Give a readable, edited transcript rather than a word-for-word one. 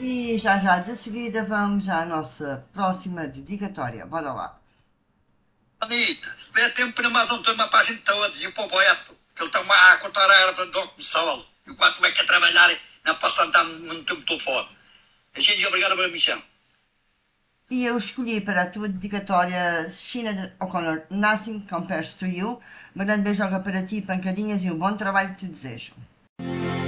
E já já de seguida vamos à nossa próxima dedicatória. Bora lá. Anitta, se der tempo, põe mais um tema para a gente todos e para o Beto, que ele está a cortar a erva do óculos de sol, enquanto é que a trabalhar, não posso andar muito tempo no telefone. A gente obrigado pela missão. E eu escolhi para a tua dedicatória Sinead O'Connor, Nothing Compares to You. Uma grande beijoga para ti, pancadinhas e um bom trabalho que te desejo.